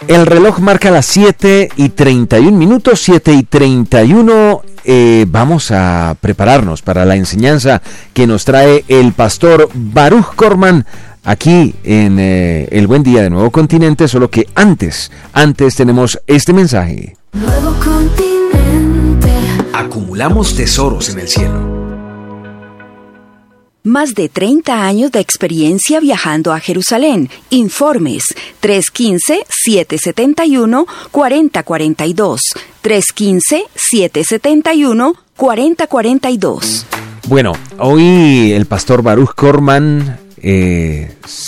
El reloj marca las 7:31, 7:31. Vamos a prepararnos para la enseñanza que nos trae el pastor Baruch Korman aquí en El Buen Día de Nuevo Continente, solo que antes tenemos este mensaje. Nuevo Continente. Acumulamos tesoros en el cielo. Más de 30 años de experiencia viajando a Jerusalén. Informes 315-771-4042. 315-771-4042. Bueno, hoy el pastor Baruch Korman